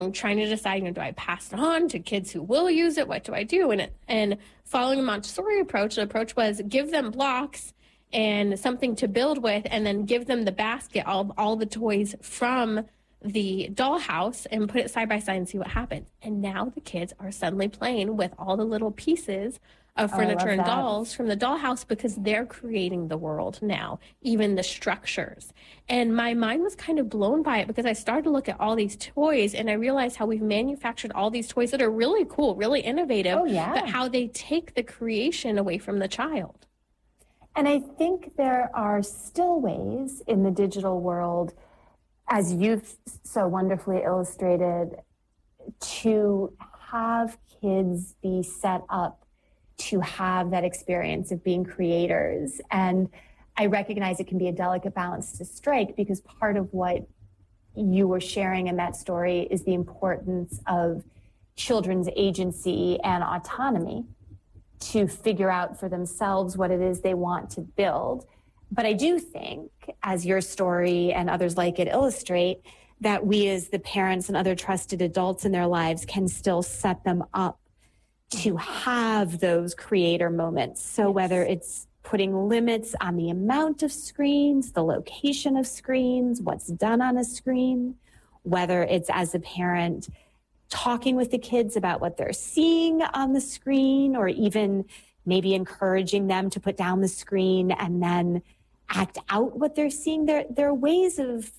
trying to decide, do I pass it on to kids who will use it? What do I do? And following a Montessori approach, the approach was give them blocks and something to build with, and then give them the basket, all the toys from the dollhouse, and put it side by side and see what happens. And now the kids are suddenly playing with all the little pieces of furniture and dolls from the dollhouse, because they're creating the world now, even the structures. And my mind was kind of blown by it, because I started to look at all these toys and I realized how we've manufactured all these toys that are really cool, really innovative, but how they take the creation away from the child. And I think there are still ways in the digital world, as you've so wonderfully illustrated, to have kids be set up to have that experience of being creators. And I recognize it can be a delicate balance to strike, because part of what you were sharing in that story is the importance of children's agency and autonomy to figure out for themselves what it is they want to build. But I do think, as your story and others like it illustrate, that we as the parents and other trusted adults in their lives can still set them up to have those creator moments. So whether it's putting limits on the amount of screens, the location of screens, what's done on a screen, whether it's as a parent talking with the kids about what they're seeing on the screen, or even maybe encouraging them to put down the screen and then act out what they're seeing. There are ways of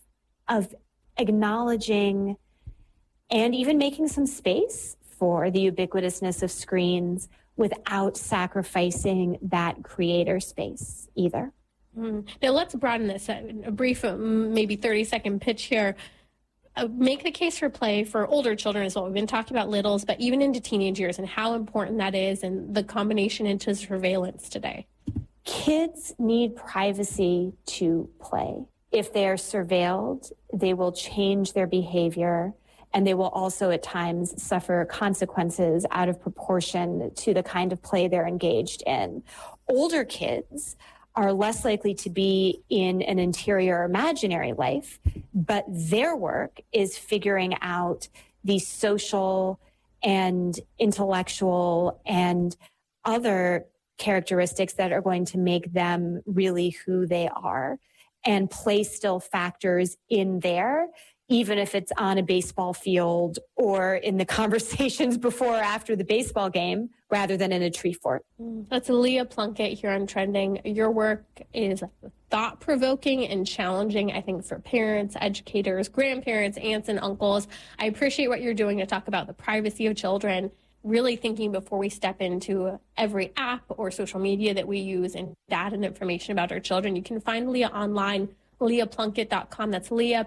acknowledging and even making some space for the ubiquitousness of screens without sacrificing that creator space either. Now let's broaden this. A brief, maybe 30-second pitch here. Make the case for play for older children as well. We've been talking about littles, but even into teenage years, and how important that is, and the combination into surveillance today. Kids need privacy to play. If they are surveilled, they will change their behavior, and they will also at times suffer consequences out of proportion to the kind of play they're engaged in. Older kids are less likely to be in an interior imaginary life, but their work is figuring out the social and intellectual and other characteristics that are going to make them really who they are. And play still factors in there, even if it's on a baseball field or in the conversations before or after the baseball game, rather than in a tree fort. That's Leah Plunkett here on Trending. Your work is thought-provoking and challenging, I think, for parents, educators, grandparents, aunts, and uncles. I appreciate what you're doing to talk about the privacy of children, really thinking before we step into every app or social media that we use, and data and information about our children. You can find Leah online, leahplunkett.com. That's Leah,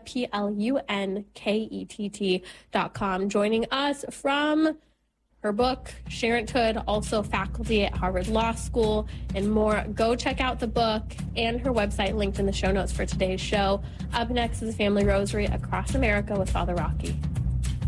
Plunkett.com. Joining us from her book, Sharenthood, also faculty at Harvard Law School, and more. Go check out the book and her website linked in the show notes for today's show. Up next is Family Rosary Across America with Father Rocky.